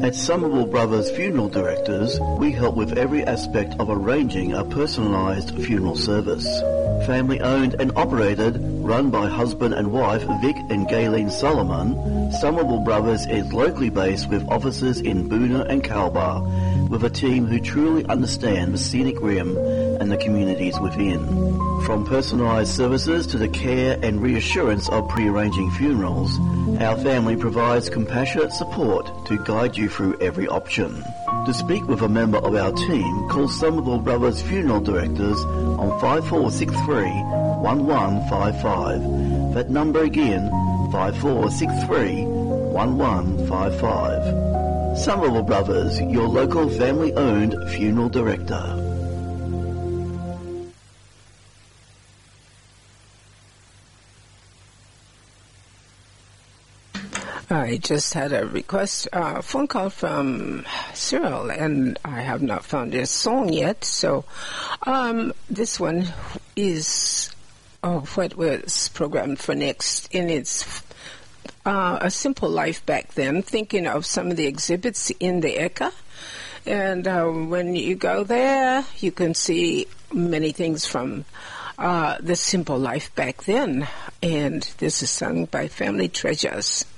At Somerville Brothers Funeral Directors, we help with every aspect of arranging a personalised funeral service. Family owned and operated, run by husband and wife Vic and Gayleen Solomon, Somerville Brothers is locally based with offices in Boonah and Kalbar, with a team who truly understand the scenic rim and the communities within. From personalised services to the care and reassurance of pre-arranging funerals, our family provides compassionate support to guide you through every option. To speak with a member of our team, call Somerville Brothers Funeral Directors on 5463 1155. That number again, 5463 1155. Somerville Brothers, your local family-owned funeral director. I just had a phone call from Cyril, and I have not found his song yet. So this one is what was programmed for next, and it's A Simple Life Back Then, thinking of some of the exhibits in the Eka. And when you go there, you can see many things from the simple life back then. And this is sung by Family Treasures.